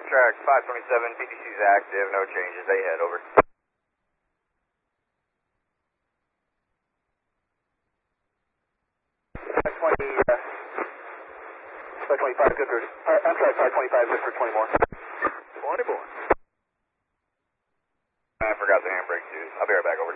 Amtrak 527, PTC is active, no changes, they head over. 525, good for, Amtrak 525, good for 20 more. 20 more. I forgot the handbrake too. I'll be right back over.